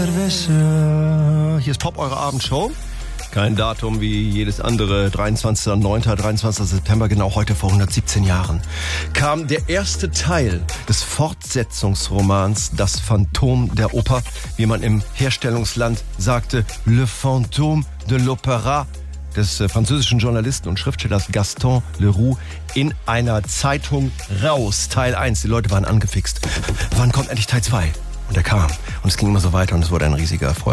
Hier ist Pop, eure Abendshow. Kein Datum wie jedes andere. 23.09., 23. September, genau heute vor 117 Jahren, kam der erste Teil des Fortsetzungsromans Das Phantom der Oper, wie man im Herstellungsland sagte, Le Fantôme de l'Opéra, des französischen Journalisten und Schriftstellers Gaston Leroux, in einer Zeitung raus. Teil 1, die Leute waren angefixt. Wann kommt endlich Teil 2? Und er kam. Und es ging immer so weiter und es wurde ein riesiger Erfolg.